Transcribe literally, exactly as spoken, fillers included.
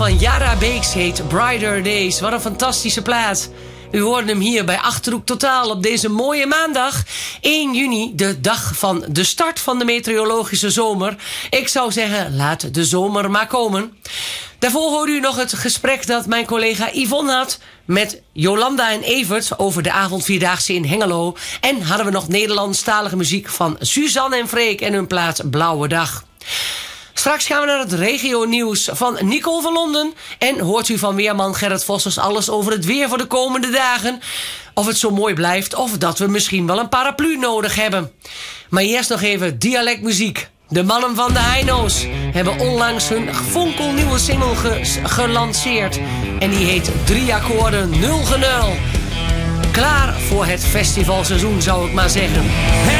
Van Yara Beeks heet Brighter Days. Wat een fantastische plaat. U hoorde hem hier bij Achterhoek Totaal op deze mooie maandag. één juni, de dag van de start van de meteorologische zomer. Ik zou zeggen, laat de zomer maar komen. Daarvoor hoorde u nog het gesprek dat mijn collega Yvonne had met Jolanda en Evert over de avondvierdaagse in Hengelo. En hadden we nog Nederlandstalige muziek van Suzanne en Freek en hun plaat Blauwe Dag. Straks gaan we naar het regionieuws van Nicole van Londen. En hoort u van weerman Gerrit Vossers alles over het weer voor de komende dagen. Of het zo mooi blijft of dat we misschien wel een paraplu nodig hebben. Maar eerst nog even dialectmuziek. De mannen van de Heino's hebben onlangs hun fonkelnieuwe single ge- gelanceerd. En die heet Drie akkoorden, nul genuil. Klaar voor het festivalseizoen, zou ik maar zeggen.